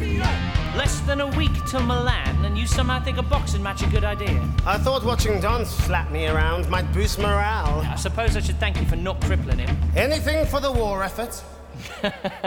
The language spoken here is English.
Less than a week till Milan, and you somehow think a boxing match a good idea. I thought watching Don slap me around might boost morale. I suppose I should thank you for not crippling him. Anything for the war effort.